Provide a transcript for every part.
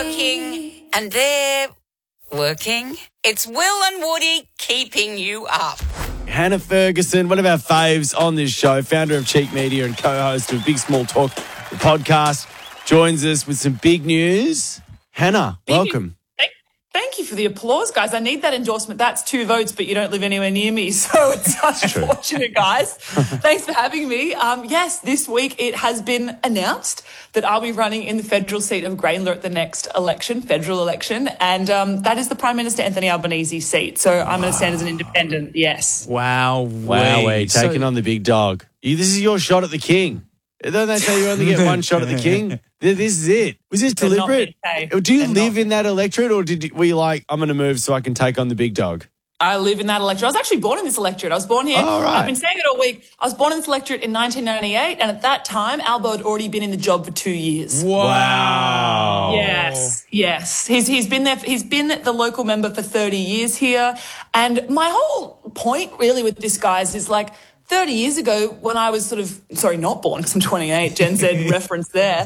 working and they're working. It's Will and Woody keeping you up. Hannah Ferguson, one of our faves on this show, founder of Cheek Media and co-host of Big Small Talk, the podcast, joins us with some big news. Hannah, welcome. Thank you for the applause, guys. I need that endorsement. That's 2 votes, but you don't live anywhere near me, so it's unfortunate, guys. Thanks for having me. Yes, this week it has been announced that I'll be running in the federal seat of Grayndler at the next election, federal election, and that is the Prime Minister Anthony Albanese's seat. So I'm going to stand as an independent, yes. Wow, taking on the big dog. This is your shot at the king. Don't they say you only get one shot at the king? This is it. Was this deliberate? Do you live in that electorate, or were you like, I'm going to move so I can take on the big dog? I live in that electorate. I was actually born in this electorate. I was born here. Oh, right. I've been saying it all week. I was born in this electorate in 1998, and at that time, Albo had already been in the job for 2 years. Wow. Yes. He's been there. He's been the local member for 30 years here. And my whole point really with this, guys, is like, 30 years ago, when I was not born, because I'm 28, Gen Z reference there,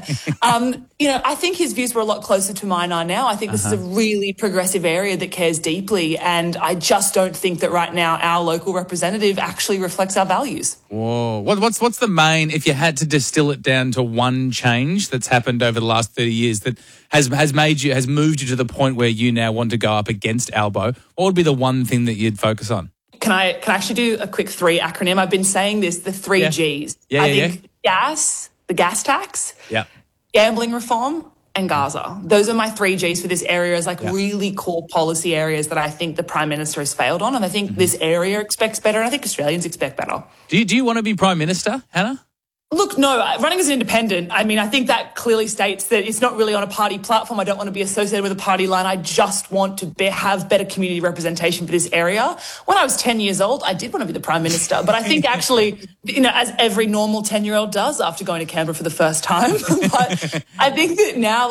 I think his views were a lot closer to mine are now. I think this is a really progressive area that cares deeply, and I just don't think that right now our local representative actually reflects our values. Whoa. What's the main, if you had to distill it down to one change that's happened over the last 30 years that has moved you to the point where you now want to go up against Albo, what would be the one thing that you'd focus on? Can I actually do a quick 3 acronym? I've been saying this, the 3 Gs. I think gas, the gas tax, gambling reform, and Gaza. Those are my 3 Gs for this area as really core policy areas that I think the Prime Minister has failed on. And I think this area expects better, and I think Australians expect better. Do you want to be Prime Minister, Hannah? Look, no, running as an independent, I mean, I think that clearly states that it's not really on a party platform. I don't want to be associated with a party line. I just want to have better community representation for this area. When I was 10 years old, I did want to be the Prime Minister, but I think actually, as every normal 10-year-old does after going to Canberra for the first time, but I think that now,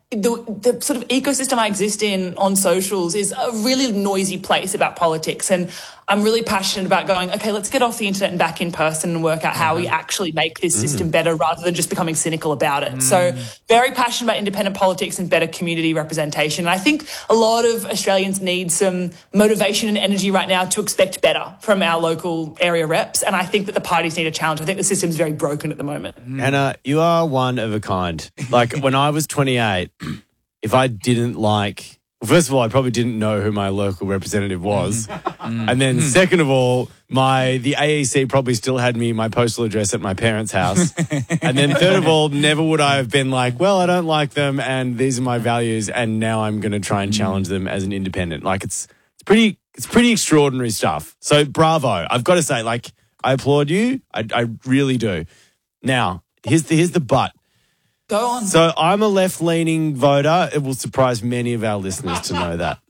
the sort of ecosystem I exist in on socials is a really noisy place about politics, and I'm really passionate about going, okay, let's get off the internet and back in person and work out how we actually make this system better rather than just becoming cynical about it. So very passionate about independent politics and better community representation. And I think a lot of Australians need some motivation and energy right now to expect better from our local area reps. And I think that the parties need a challenge. I think the system's very broken at the moment. Hannah, you are one of a kind. Like when I was 28, if I didn't first of all, I probably didn't know who my local representative was. And then second of all, the AEC probably still had my postal address at my parents' house. And then third of all, never would I have been like, well, I don't like them and these are my values and now I'm going to try and challenge them as an independent. It's pretty extraordinary stuff. So bravo. I've got to say, I applaud you. I really do. Now, here's the but. Go on. So I'm a left-leaning voter. It will surprise many of our listeners to know that.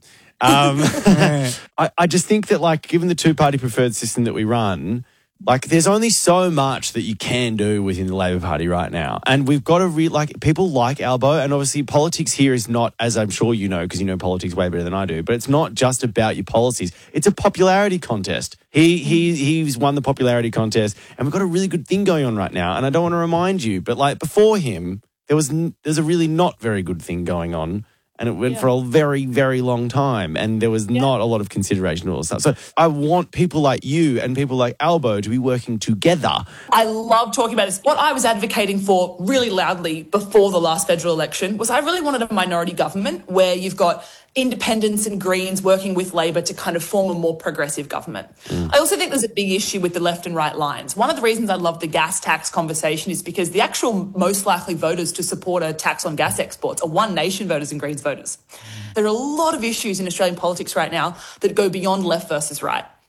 I just think that, given the 2-party preferred system that we run, there's only so much that you can do within the Labor Party right now. And we've got to people like Albo, and obviously politics here is not, as I'm sure you know, because you know politics way better than I do, but it's not just about your policies. It's a popularity contest. He's won the popularity contest, and we've got a really good thing going on right now. And I don't want to remind you, but before him, there's a really not very good thing going on, and it went for a very, very long time, and there was not a lot of consideration of all this stuff. So I want people like you and people like Albo to be working together. I love talking about this. What I was advocating for really loudly before the last federal election was I really wanted a minority government where you've got independents and Greens working with Labor to kind of form a more progressive government. I also think there's a big issue with the left and right lines. One of the reasons I love the gas tax conversation is because the actual most likely voters to support a tax on gas exports are One Nation voters and Greens voters. There are a lot of issues in Australian politics right now that go beyond left versus right.